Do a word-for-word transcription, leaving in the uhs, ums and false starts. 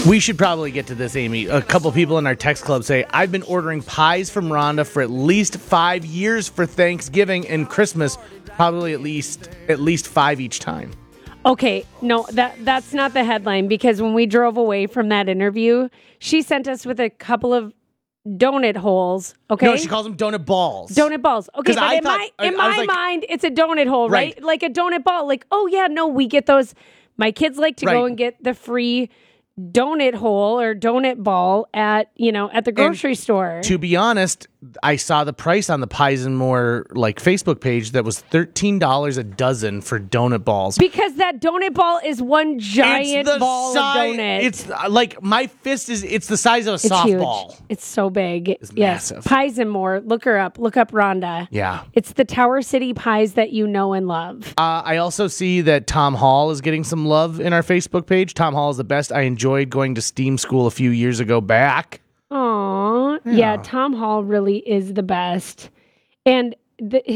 We should probably get to this, Amy. A couple people in our text club say, I've been ordering pies from Rhonda for at least five years for Thanksgiving and Christmas, probably at least at least five each time. Okay, no, that that's not the headline, because when we drove away from that interview, she sent us with a couple of donut holes. Okay, No, she calls them donut balls. donut balls. Okay, 'Cause but I in thought- my I- in I was my like- mind, it's a donut hole, right? Right. Like a donut ball. Like, oh yeah, no, we get those. My kids like to go Right. and get the free donut hole or donut ball at you know at the grocery store. To be honest, I saw the price on the Pies and More like Facebook page that was thirteen dollars a dozen for donut balls. Because that donut ball is one giant it's the ball si- of donut. It's uh, like my fist is. It's the size of a It's softball. huge. It's so big. It's yes. massive. Pies and More. Look her up. Look up Rhonda. Yeah. It's the Tower City pies that you know and love. Uh, I also see that Tom Hall is getting some love in our Facebook page. Tom Hall is the best. I enjoyed going to STEAM school a few years ago back. Aw. Yeah. Yeah. Tom Hall really is the best. And the,